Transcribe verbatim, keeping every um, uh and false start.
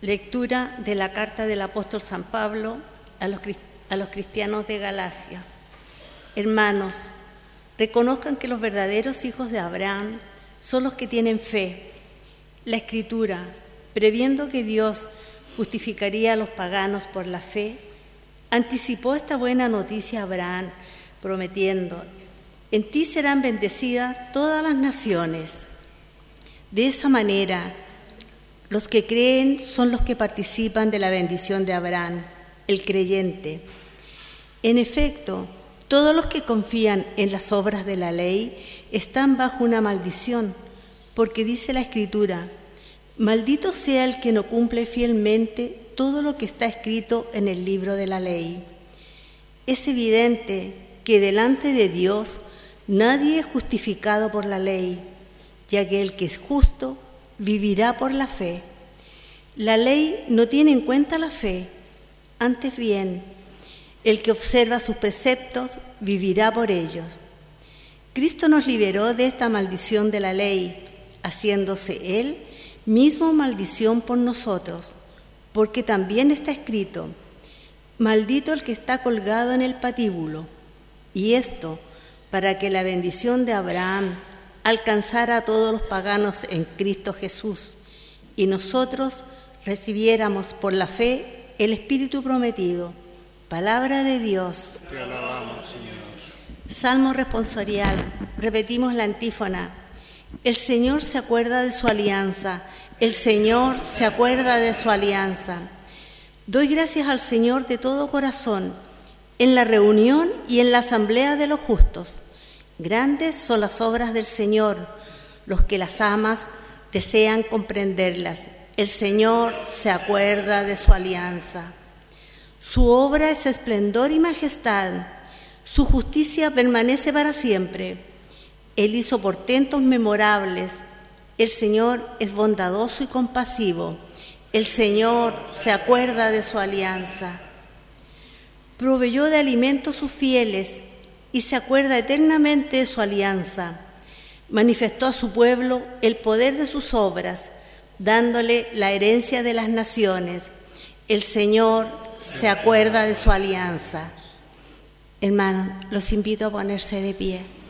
Lectura de la carta del apóstol San Pablo a los, a los cristianos de Galacia. Hermanos, reconozcan que los verdaderos hijos de Abraham son los que tienen fe. La Escritura, previendo que Dios justificaría a los paganos por la fe, anticipó esta buena noticia a Abraham, prometiendo: en ti serán bendecidas todas las naciones. De esa manera, los que creen son los que participan de la bendición de Abraham, el creyente. En efecto, todos los que confían en las obras de la ley están bajo una maldición, porque dice la Escritura: maldito sea el que no cumple fielmente todo lo que está escrito en el libro de la ley. Es evidente que delante de Dios nadie es justificado por la ley, ya que el que es justo vivirá por la fe. La ley no tiene en cuenta la fe, antes bien, el que observa sus preceptos vivirá por ellos. Cristo nos liberó de esta maldición de la ley, haciéndose Él mismo maldición por nosotros, porque también está escrito: maldito el que está colgado en el patíbulo. Y esto para que la bendición de Abraham alcanzara a todos los paganos en Cristo Jesús, y nosotros recibiéramos por la fe el Espíritu prometido. Palabra de Dios. Te alabamos, Señor. Salmo responsorial. Repetimos la antífona. El Señor se acuerda de su alianza. El Señor se acuerda de su alianza. Doy gracias al Señor de todo corazón, en la reunión y en la asamblea de los justos. Grandes son las obras del Señor, los que las amas desean comprenderlas. El Señor se acuerda de su alianza. Su obra es esplendor y majestad, su justicia permanece para siempre. Él hizo portentos memorables. El Señor es bondadoso y compasivo. El Señor se acuerda de su alianza. Proveyó de alimento a sus fieles y se acuerda eternamente de su alianza. Manifestó a su pueblo el poder de sus obras, dándole la herencia de las naciones. El Señor se acuerda de su alianza. Hermanos, los invito a ponerse de pie.